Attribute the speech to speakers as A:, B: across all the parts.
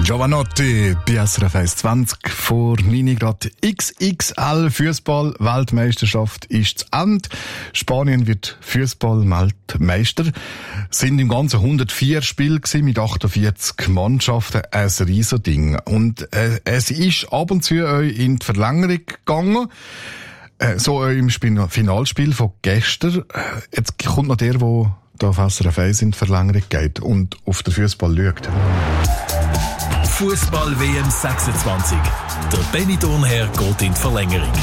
A: Giovanotti, BSRF 1:20 vor 9 Grad. XXL Fußball-Weltmeisterschaft ist zu Ende. Spanien wird Fußball-Weltmeister. Sind im Ganzen 104 Spiele gewesen, mit 48 Mannschaften. Ein Riesending. Und es ist ab und zu in die Verlängerung gegangen. So im Finalspiel von gestern. Jetzt kommt noch der da auf SRF 1 in die Verlängerung geht und auf den Fußball schaut.
B: Fußball-WM 26. Der Benny Thurnherr geht in die Verlängerung.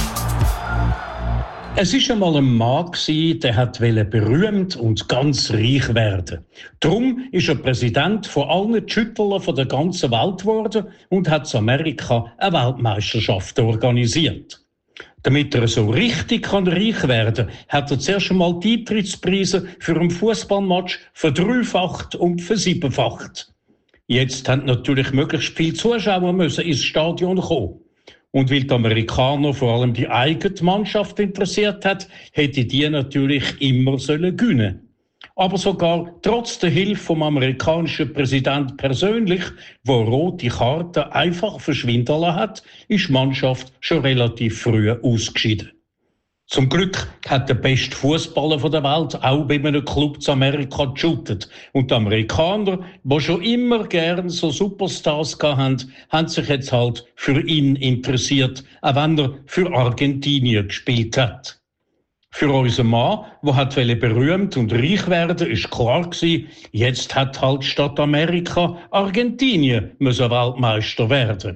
C: Es war einmal ein Mann, der wollte berühmt und ganz reich werden. Darum ist er Präsident von allen Schüttlern der ganzen Welt geworden und hat in Amerika eine Weltmeisterschaft organisiert. Damit er so richtig reich werden kann, hat er zuerst einmal die Eintrittspreise für einen Fußballmatch verdreifacht und versiebenfacht. Jetzt haben natürlich möglichst viele Zuschauer müssen ins Stadion kommen. Und weil die Amerikaner vor allem die eigene Mannschaft interessiert hat, hätte die natürlich immer gewinnen sollen. Aber sogar trotz der Hilfe vom amerikanischen Präsident persönlich, der rote Karten einfach verschwinden lassen hat, ist die Mannschaft schon relativ früh ausgeschieden. Zum Glück hat der beste Fußballer der Welt auch bei einem Club in Amerika geshootet. Und die Amerikaner, die schon immer gern so Superstars hatten, haben sich jetzt halt für ihn interessiert, auch wenn er für Argentinien gespielt hat. Für unseren Mann, der berühmt und reich werden, ist klar gewesen, jetzt hat halt statt Amerika Argentinien Weltmeister werden.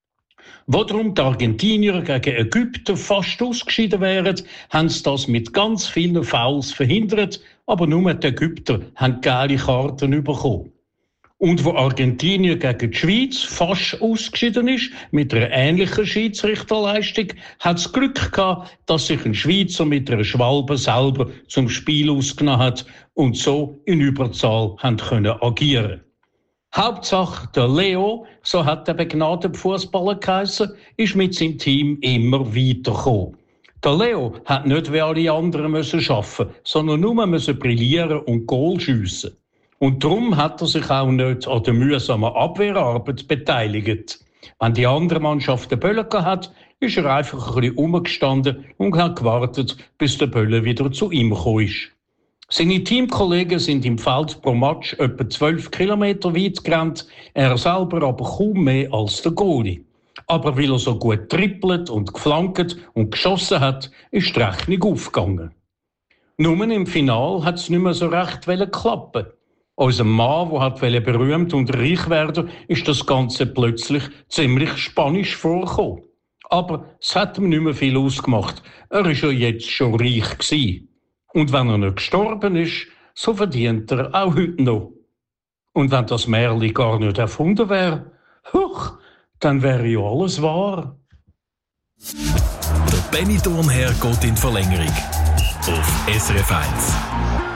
C: Wo darum die Argentinier gegen Ägypten fast ausgeschieden wären, haben sie das mit ganz vielen Fouls verhindert, aber nur die Ägypter haben gelbe Karten bekommen. Und wo Argentinien gegen die Schweiz fast ausgeschieden ist, mit einer ähnlichen Schiedsrichterleistung, hat es Glück gehabt, dass sich ein Schweizer mit einer Schwalbe selber zum Spiel ausgenommen hat und so in Überzahl haben können agieren. Hauptsache der Leo, so hat der begnadete Fußballer geheissen, ist mit seinem Team immer weitergekommen. Der Leo hat nicht wie alle anderen arbeiten, sondern nur brillieren und Goal schiessen. Und darum hat er sich auch nicht an der mühsamen Abwehrarbeit beteiligt. Wenn die andere Mannschaft den Böllen hat, ist er einfach ein bisschen rumgestanden und hat gewartet, bis der Bölle wieder zu ihm gekommen ist. Seine Teamkollegen sind im Feld pro Match etwa 12 Kilometer weit gerannt, er selber aber kaum mehr als der Goalie. Aber weil er so gut trippelt und geflankt und geschossen hat, ist die Rechnung aufgegangen. Nur im Finale hat es nicht mehr so recht klappen. Unserem Mann, der berühmt und reich werden, ist das Ganze plötzlich ziemlich spanisch vorgekommen. Aber es hat ihm nicht mehr viel ausgemacht. Er war ja jetzt schon reich gewesen. Und wenn er nicht gestorben ist, so verdient er auch heute noch. Und wenn das Märchen gar nicht erfunden wäre, dann wäre ja alles wahr.
B: Der Benny Thurnherr geht in Verlängerung auf SRF 1.